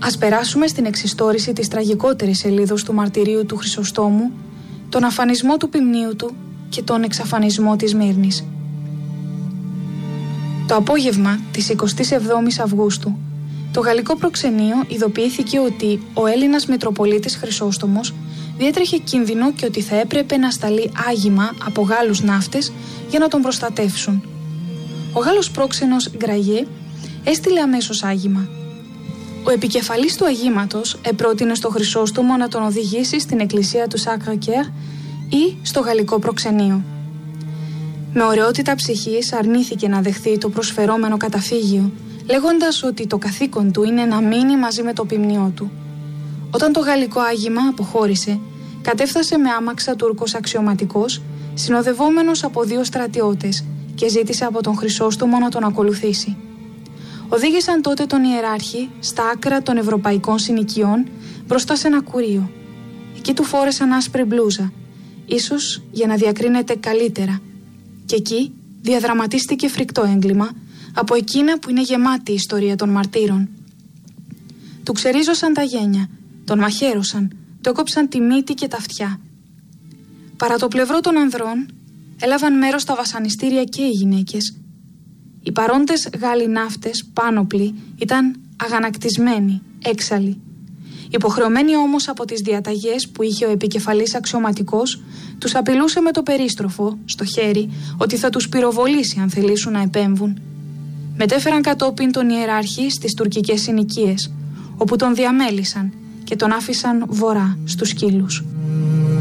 Ας περάσουμε στην εξιστόρηση της τραγικότερης σελίδος του μαρτυρίου του Χρυσοστόμου, τον αφανισμό του ποιμνίου του και τον εξαφανισμό της Μύρνης. Το απόγευμα της 27ης Αυγούστου, το γαλλικό προξενείο ειδοποιήθηκε ότι ο Έλληνας Μητροπολίτης Χρυσόστομος διέτρεχε κίνδυνο και ότι θα έπρεπε να σταλεί άγημα από Γάλλους ναύτες για να τον προστατεύσουν. Ο Γάλλος πρόξενος Γκραγιέ έστειλε αμέσως άγημα. Ο επικεφαλής του αγήματος επρότεινε στο Χρυσόστομο να τον οδηγήσει στην εκκλησία του Σάκρε-Κέρ ή στο γαλλικό προξενείο. Με ωραιότητα ψυχής αρνήθηκε να δεχθεί το προσφερόμενο καταφύγιο, λέγοντας ότι το καθήκον του είναι να μείνει μαζί με το ποιμνιό του. Όταν το γαλλικό άγημα αποχώρησε, κατέφθασε με άμαξα Τούρκος αξιωματικός, συνοδευόμενος από 2 στρατιώτες, και ζήτησε από τον Χρυσόστομο να τον ακολουθήσει. Οδήγησαν τότε τον ιεράρχη στα άκρα των ευρωπαϊκών συνοικιών μπροστά σε ένα κουρείο. Εκεί του φόρεσαν άσπρη μπλούζα, ίσως για να διακρίνεται καλύτερα. Και εκεί διαδραματίστηκε φρικτό έγκλημα από εκείνα που είναι γεμάτη η ιστορία των μαρτύρων. Του ξερίζωσαν τα γένια, τον μαχαίρωσαν, του έκοψαν τη μύτη και τα αυτιά. Παρά το πλευρό των ανδρών έλαβαν μέρος στα βασανιστήρια και οι γυναίκες. Οι παρόντες Γάλλοι ναύτες, πάνωπλοι, ήταν αγανακτισμένοι, έξαλλοι. Υποχρεωμένοι όμως από τις διαταγές που είχε ο επικεφαλής αξιωματικός, τους απειλούσε με το περίστροφο στο χέρι ότι θα τους πυροβολήσει αν θελήσουν να επέμβουν. Μετέφεραν κατόπιν τον ιεράρχη στις τουρκικές συνοικίες, όπου τον διαμέλησαν και τον άφησαν βορρά στους σκύλους.